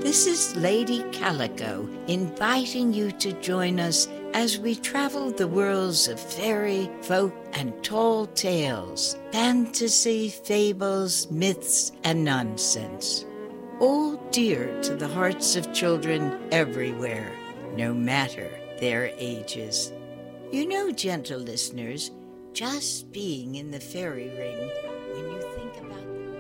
This is Lady Calico inviting you to join us as we travel the worlds of fairy, folk, and tall tales, fantasy, fables, myths, and nonsense. All dear to the hearts of children everywhere, no matter their ages. You know, gentle listeners, just being in the fairy ring when you think about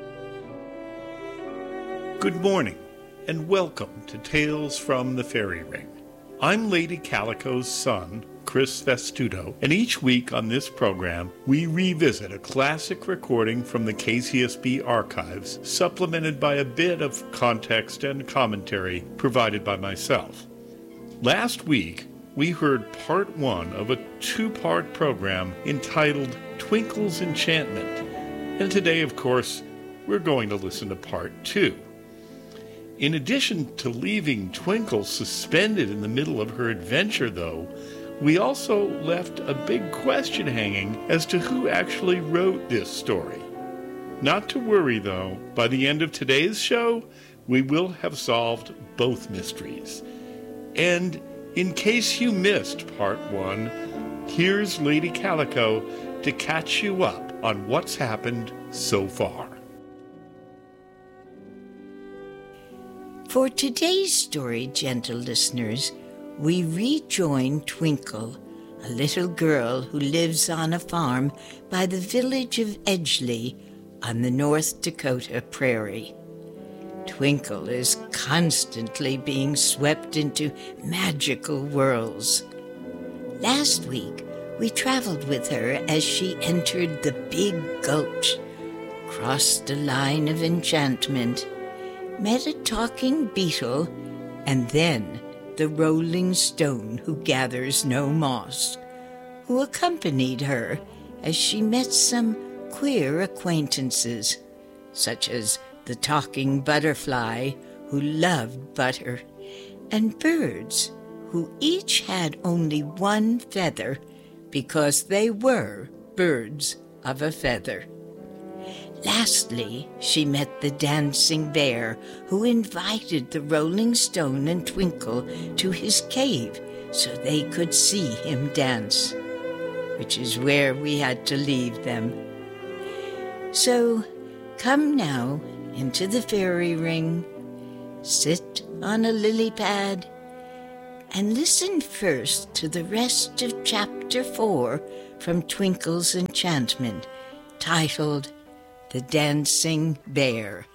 them. Good morning, and welcome to Tales from the Fairy Ring. I'm Lady Calico's son, Chris Vestuto, and each week on this program, we revisit a classic recording from the KCSB archives, supplemented by a bit of context and commentary provided by myself. Last week, we heard part one of a two-part program entitled Twinkle's Enchantment, and today, of course, we're going to listen to part two. In addition to leaving Twinkle suspended in the middle of her adventure, though, we also left a big question hanging as to who actually wrote this story. Not to worry, though, by the end of today's show, we will have solved both mysteries. And in case you missed part one, here's Lady Calico to catch you up on what's happened so far. For today's story, gentle listeners, we rejoin Twinkle, a little girl who lives on a farm by the village of Edgeley on the North Dakota prairie. Twinkle is constantly being swept into magical whirls. Last week, we traveled with her as she entered the Big Gulch, crossed a line of enchantment, met a talking beetle, and then the rolling stone who gathers no moss, who accompanied her as she met some queer acquaintances, such as the talking butterfly who loved butter, and birds who each had only one feather because they were birds of a feather. Lastly, she met the dancing bear who invited the rolling stone and Twinkle to his cave so they could see him dance, which is where we had to leave them. So, come now into the fairy ring, sit on a lily pad, and listen first to the rest of Chapter 4 from Twinkle's Enchantment, titled The Dancing Bear.